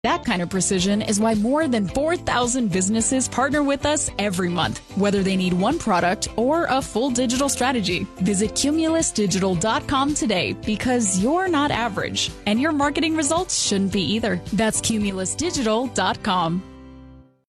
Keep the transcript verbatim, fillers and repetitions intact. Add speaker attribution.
Speaker 1: That kind of precision is why more than four thousand businesses partner with us every month, whether they need one product or a full digital strategy. Visit Cumulus Digital dot com today because you're not average, and your marketing results shouldn't be either. That's Cumulus Digital dot com.